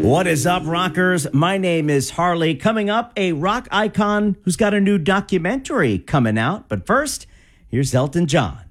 What is up, rockers? My name is Harley. Coming up, a rock icon who's got a new documentary coming out. But first, here's Elton John.